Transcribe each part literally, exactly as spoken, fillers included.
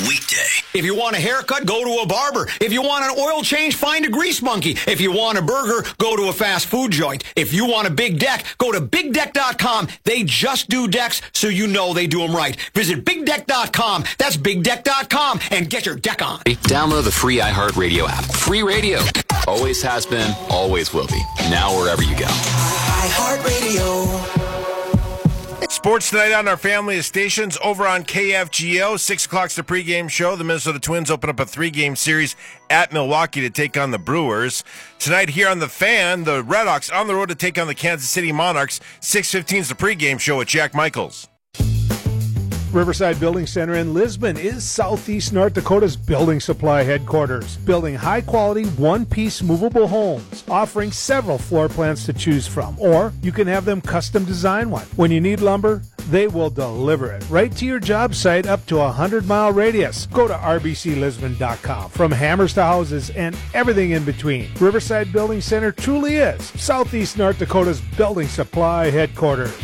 weekday. If you want a haircut, go to a barber. If you want an oil change, find a grease monkey. If you want a burger, go to a fast food joint. If you want a big deck, go to big deck dot com. They just do decks, so you know they do them right. Visit big deck dot com. That's big deck dot com and get your deck on. Download the free iHeartRadio app. Free radio. Always has been, always will be. Now wherever you go. iHeartRadio. Sports tonight on our family of stations over on K F G O. Six o'clock's the pregame show. The Minnesota Twins open up a three-game series at Milwaukee to take on the Brewers. Tonight here on The Fan, the Red Hawks on the road to take on the Kansas City Monarchs. six fifteen is the pregame show with Jack Michaels. Riverside Building Center in Lisbon is Southeast North Dakota's building supply headquarters, building high-quality, one-piece movable homes, offering several floor plans to choose from, or you can have them custom design one. When you need lumber, they will deliver it right to your job site up to a hundred-mile radius. Go to r b c lisbon dot com. From hammers to houses and everything in between, Riverside Building Center truly is Southeast North Dakota's building supply headquarters.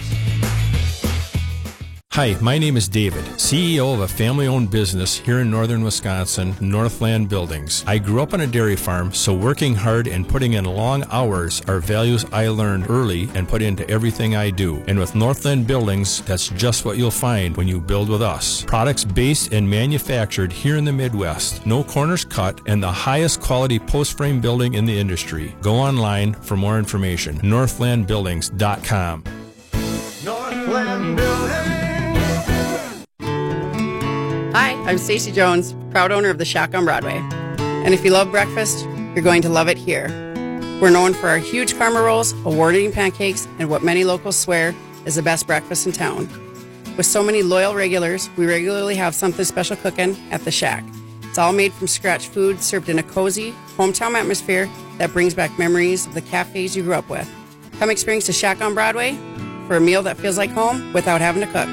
Hi, my name is David, C E O of a family-owned business here in northern Wisconsin, Northland Buildings. I grew up on a dairy farm, so working hard and putting in long hours are values I learned early and put into everything I do. And with Northland Buildings, that's just what you'll find when you build with us. Products based and manufactured here in the Midwest, no corners cut, and the highest quality post-frame building in the industry. Go online for more information, northland buildings dot com. Northland Buildings. Hi, I'm Stacey Jones, proud owner of the Shack on Broadway. And if you love breakfast, you're going to love it here. We're known for our huge karma rolls, award-winning pancakes, and what many locals swear is the best breakfast in town. With so many loyal regulars, we regularly have something special cooking at the Shack. It's all made from scratch food served in a cozy, hometown atmosphere that brings back memories of the cafes you grew up with. Come experience the Shack on Broadway for a meal that feels like home without having to cook.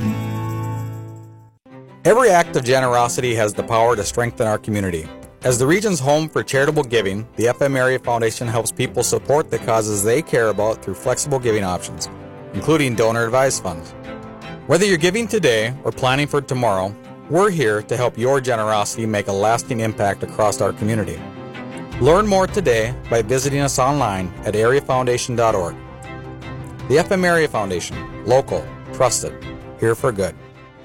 Every act of generosity has the power to strengthen our community. As the region's home for charitable giving, the F M Area Foundation helps people support the causes they care about through flexible giving options, including donor-advised funds. Whether you're giving today or planning for tomorrow, we're here to help your generosity make a lasting impact across our community. Learn more today by visiting us online at area foundation dot org. The F M Area Foundation, local, trusted, here for good.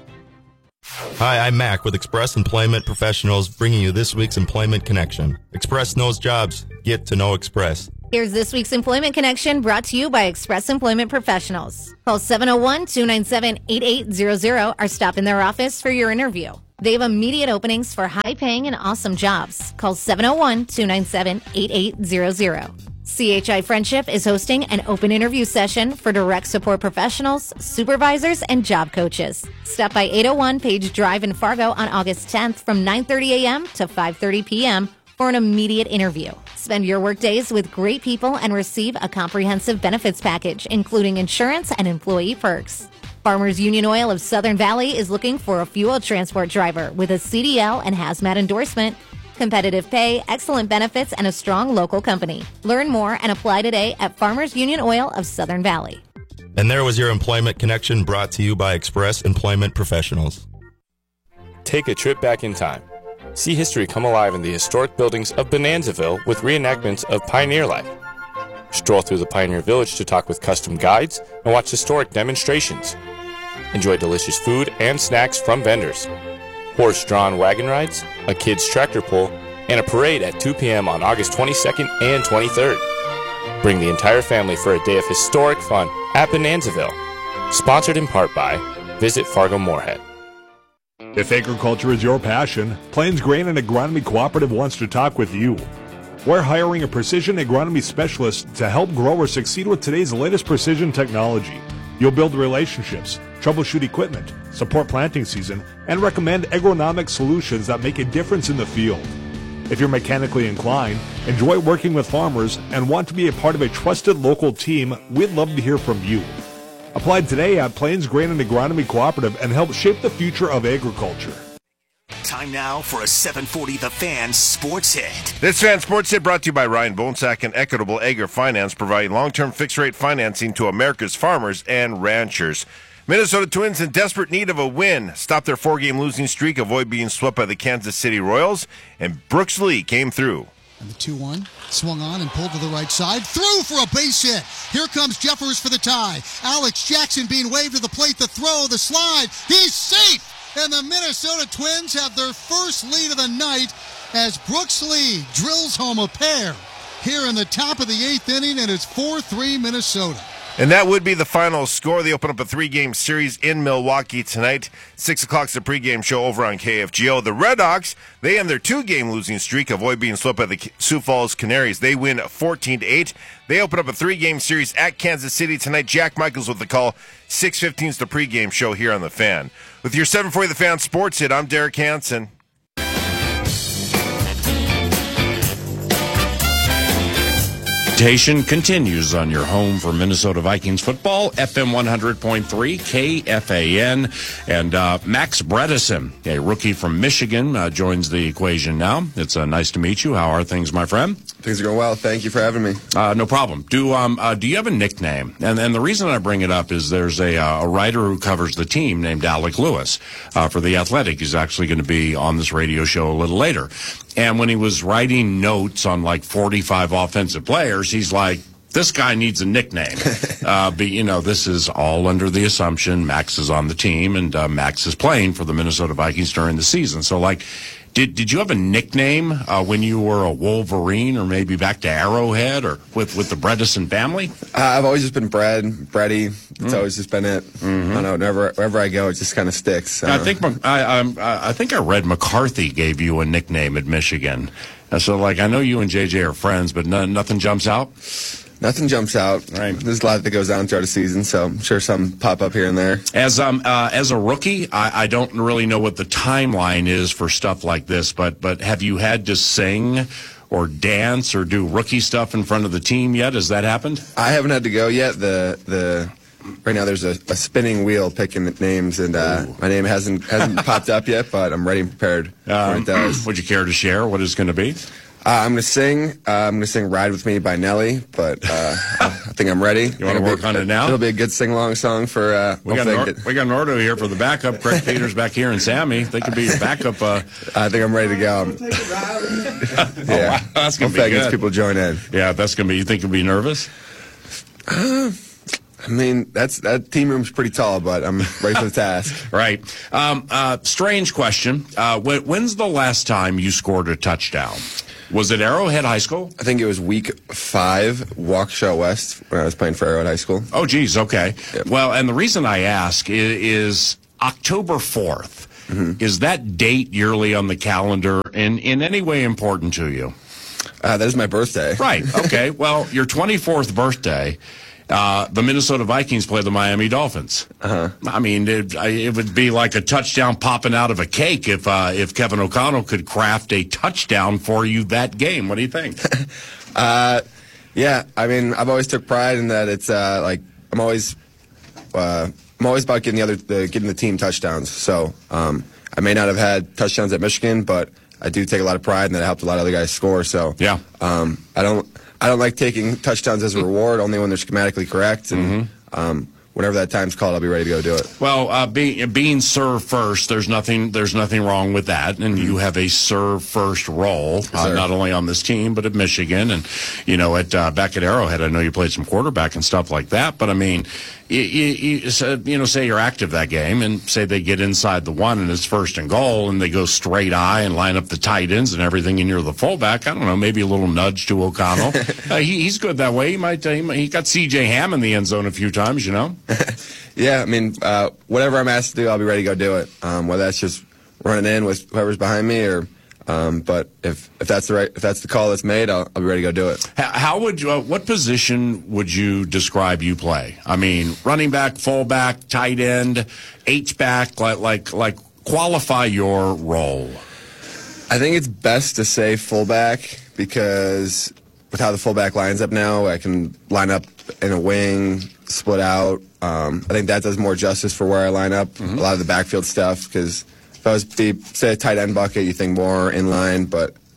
Hi, I'm Mac with Express Employment Professionals, bringing you this week's Employment Connection. Express knows jobs. Get to know Express. Here's this week's Employment Connection, brought to you by Express Employment Professionals. Call seven oh one, two nine seven, eight eight zero zero or stop in their office for your interview. They have immediate openings for high-paying and awesome jobs. Call seven oh one, two nine seven, eight eight zero zero. C H I Friendship is hosting an open interview session for direct support professionals, supervisors, and job coaches. Stop by eight oh one Page Drive in Fargo on August tenth from nine thirty a.m. to five thirty p.m. for an immediate interview. Spend your work days with great people and receive a comprehensive benefits package, including insurance and employee perks. Farmers Union Oil of Southern Valley is looking for a fuel transport driver with a C D L and hazmat endorsement. Competitive pay, excellent benefits, and a strong local company. Learn more and apply today at Farmers Union Oil of Southern Valley. And there was your Employment Connection, brought to you by Express Employment Professionals. Take a trip back in time. See history come alive in the historic buildings of Bonanzaville with reenactments of pioneer life. Stroll through the Pioneer Village to talk with custom guides and watch historic demonstrations. Enjoy delicious food and snacks from vendors. Horse-drawn wagon rides, a kids' tractor pull, and a parade at two p.m. on August twenty-second and twenty-third. Bring the entire family for a day of historic fun at Bonanzaville. Sponsored in part by Visit Fargo Moorhead. If agriculture is your passion, Plains Grain and Agronomy Cooperative wants to talk with you. We're hiring a precision agronomy specialist to help growers succeed with today's latest precision technology. You'll build relationships, troubleshoot equipment, support planting season, and recommend agronomic solutions that make a difference in the field. If you're mechanically inclined, enjoy working with farmers, and want to be a part of a trusted local team, we'd love to hear from you. Apply today at Plains Grain and Agronomy Cooperative and help shape the future of agriculture. Time now for a seven forty The Fan Sports Hit. This Fan Sports Hit brought to you by Ryan Bonsack and Equitable Agri Finance, providing long-term fixed-rate financing to America's farmers and ranchers. Minnesota Twins in desperate need of a win. Stop their four-game losing streak, avoid being swept by the Kansas City Royals, and Brooks Lee came through. And the two one swung on and pulled to the right side. Through for a base hit. Here comes Jeffers for the tie. Alex Jackson being waved to the plate. The throw, the slide. He's safe! And the Minnesota Twins have their first lead of the night as Brooks Lee drills home a pair here in the top of the eighth inning, and it's four three Minnesota. And that would be the final score. They open up a three-game series in Milwaukee tonight. Six o'clock's the pregame show over on K F G O. The Redhawks, they end their two-game losing streak, avoid being swept by the Sioux Falls Canaries. They win fourteen to eight. They open up a three-game series at Kansas City tonight. Jack Michaels with the call. six fifteen is the pregame show here on The Fan. With your seven forty The Fan Sports Hit, I'm Derek Hansen. Continues on your home for Minnesota Vikings football, F M one hundred point three, K F A N. And uh, Max Bredesen, a rookie from Michigan, uh, joins the equation now. It's uh, nice to meet you. How are things, my friend? Things are going well. Thank you for having me. Uh, no problem. Do um uh, do you have a nickname? And and the reason I bring it up is there's a uh, a writer who covers the team named Alec Lewis uh, for The Athletic. He's actually going to be on this radio show a little later. And when he was writing notes on like forty-five offensive players, he's like, this guy needs a nickname. uh, but, you know, this is all under the assumption Max is on the team and uh, Max is playing for the Minnesota Vikings during the season. So, like, did did you have a nickname uh, when you were a Wolverine or maybe back to Arrowhead or with, with the Bredesen family? Uh, I've always just been Brad, Breddy. It's mm. always just been it. Mm-hmm. I don't know. Never, wherever I go, it just kind of sticks. I, I think I, I I think I read McCarthy gave you a nickname at Michigan. So, like, I know you and J J are friends, but no, nothing jumps out? Nothing jumps out. Right. There's a lot that goes on throughout the season, so I'm sure some pop up here and there. As um uh, as a rookie, I, I don't really know what the timeline is for stuff like this, but but have you had to sing or dance or do rookie stuff in front of the team yet? Has that happened? I haven't had to go yet. The the right now there's a, a spinning wheel picking the names, and uh, my name hasn't hasn't popped up yet, but I'm ready and prepared um, when it does. Would you care to share what it's going to be? Uh, I'm going to sing. Uh, I'm going to sing Ride With Me by Nelly, but uh, I think I'm ready. You want to work be, on it now? It'll be a good sing-along song for... Uh, we, got Nor- we got Nordo here for the backup. Craig Peters back here and Sammy. They could be your backup. Uh... I think I'm ready to go. yeah, oh, wow. That's going to be good. People join in. Yeah, that's going to be... You think you'll be nervous? Uh, I mean, that's that team room's pretty tall, but I'm ready for the task. Right. Um, uh, strange question. Uh, when, when's the last time you scored a touchdown? Was it Arrowhead High School? I think it was week five, Waukesha West, when I was playing for Arrowhead High School. Oh, geez, okay. Yep. Well, and the reason I ask is, is October fourth. Mm-hmm. Is that date yearly on the calendar in, in any way important to you? Uh, that is my birthday. Right, okay. Well, your twenty-fourth birthday... Uh, the Minnesota Vikings play the Miami Dolphins. Uh-huh. I mean, it, it would be like a touchdown popping out of a cake if uh, if Kevin O'Connell could craft a touchdown for you that game. What do you think? uh, yeah, I mean, I've always took pride in that. It's uh, like I'm always uh, I'm always about getting the other the, getting the team touchdowns. So um, I may not have had touchdowns at Michigan, but I do take a lot of pride in that. I helped a lot of other guys score. So yeah, um, I don't. I don't like taking touchdowns as a reward, only when they're schematically correct. And mm-hmm. um, whenever that time's called, I'll be ready to go do it. Well, uh, being being serve first, there's nothing there's nothing wrong with that, and mm-hmm. you have a serve first role, uh, not only on this team but at Michigan, and you know at uh, back at Arrowhead. I know you played some quarterback and stuff like that, but I mean, you, you, you know, say you're active that game, and say they get inside the one and it's first and goal, and they go straight eye and line up the tight ends and everything, and you're the fullback. I don't know, maybe a little nudge to O'Connell. uh, he, he's good that way. He might, uh, he might he got C J Ham in the end zone a few times, you know. Yeah, I mean, uh, whatever I'm asked to do, I'll be ready to go do it. Um, whether that's just running in with whoever's behind me, or um, but if if that's the right if that's the call that's made, I'll, I'll be ready to go do it. How would you, uh, what position would you describe you play? I mean, running back, fullback, tight end, H back, like like like qualify your role. I think it's best to say fullback because with how the fullback lines up now, I can line up in a wing, split out. Um, I think that does more justice for where I line up. Mm-hmm. A lot of the backfield stuff, because if I was to be, say, a tight end bucket, you think more in line, but I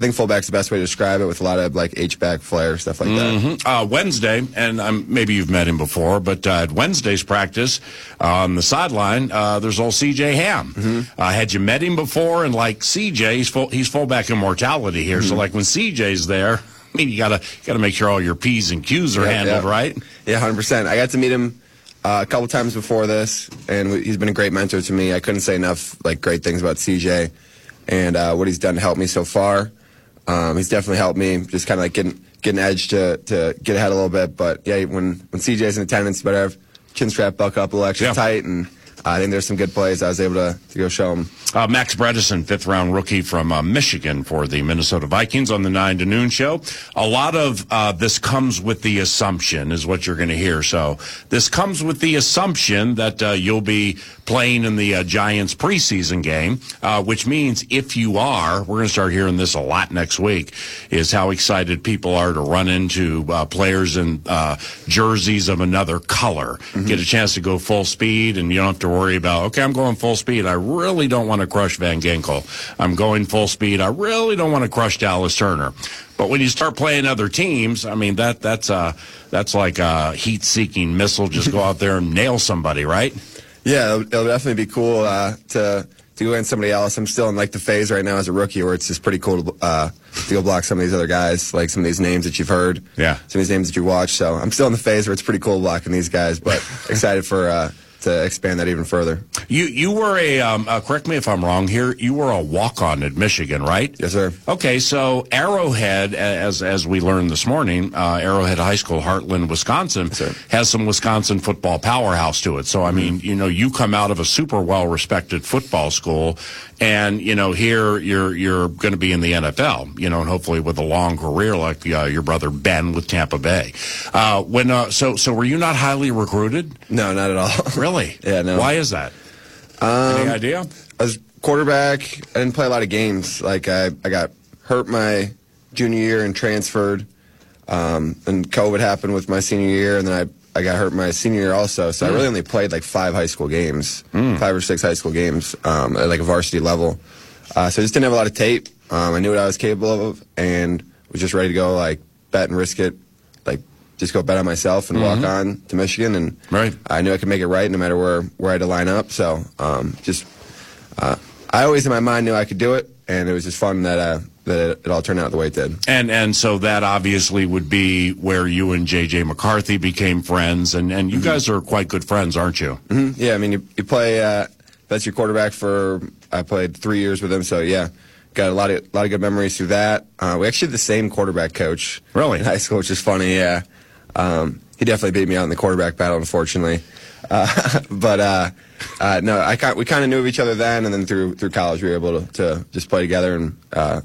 think fullback's the best way to describe it, with a lot of like H-back flair, stuff like mm-hmm. that. Uh, Wednesday, and um, maybe you've met him before, but uh, at Wednesday's practice uh, on the sideline, uh, there's old C J Ham. Mm-hmm. Uh, had you met him before? And like C J, he's, full, he's fullback immortality here. Mm-hmm. So like when C J's there, I mean, you gotta gotta make sure all your P's and Q's are Yeah, handled, yeah. right? Yeah, one hundred percent. I got to meet him uh, a couple times before this, and he's been a great mentor to me. I couldn't say enough like great things about C J and uh, what he's done to help me so far. Um, he's definitely helped me, just kind of like getting getting edge to, to get ahead a little bit. But yeah, when when C J's in attendance, you better have chin strap buckle up a little extra Yeah. tight, and uh, I think there's some good plays I was able to, to go show him. Uh, Max Bredesen, fifth round rookie from uh, Michigan for the Minnesota Vikings on the nine to noon show. A lot of uh, this comes with the assumption is what you're going to hear. So this comes with the assumption that uh, you'll be playing in the uh, Giants preseason game, uh, which means if you are, we're going to start hearing this a lot next week, is how excited people are to run into uh, players in uh, jerseys of another color. Mm-hmm. Get a chance to go full speed, and you don't have to worry about, okay, I'm going full speed. I really don't want to crush Van Ginkel. I'm going full speed. I really don't want to crush Dallas Turner. But when you start playing other teams, I mean, that that's uh, that's like a heat-seeking missile. Just go out there and nail somebody, right? Yeah, it'll, it'll definitely be cool uh, to to go against somebody else. I'm still in like the phase right now as a rookie where it's just pretty cool to, uh, to go block some of these other guys, like some of these names that you've heard, yeah, some of these names that you watched. So I'm still in the phase where it's pretty cool blocking these guys, but excited for uh, to expand that even further. You you were a um, uh, correct me if I'm wrong here. You were a walk-on at Michigan, right? Yes, sir. Okay, so Arrowhead, as as we learned this morning, uh, Arrowhead High School, Heartland, Wisconsin, yes, has some Wisconsin football powerhouse to it. So I mean, you know, you come out of a super well-respected football school, and you know, here you're you're going to be in the N F L, you know, and hopefully with a long career like uh, your brother Ben with Tampa Bay. Uh, when uh, so so were you not highly recruited? No, not at all. Really? Yeah, no. Why is that? Um, Any idea? I was quarterback. I didn't play a lot of games. Like I, I got hurt my junior year and transferred. Um, and COVID happened with my senior year, and then I, I got hurt my senior year also. So mm. I really only played like five high school games, mm. five or six high school games um, at like a varsity level. Uh, so I just didn't have a lot of tape. Um, I knew what I was capable of, and was just ready to go like bet and risk it, like. Just go bet on myself and mm-hmm. walk on to Michigan, and right. I knew I could make it right no matter where, where I had to line up. So um, just uh, I always in my mind knew I could do it, and it was just fun that uh, that it, it all turned out the way it did. And and so that obviously would be where you and J J McCarthy became friends, and, and you mm-hmm. guys are quite good friends, aren't you? Mm-hmm. Yeah, I mean you, you play uh, that's your quarterback for I played three years with him, so yeah. Got a lot of a lot of good memories through that. Uh, we actually had the same quarterback coach really in high school, which is funny. Yeah, um, he definitely beat me out in the quarterback battle, unfortunately. Uh, but uh, uh, no, I we kind of knew of each other then, and then through through college we were able to, to just play together and uh,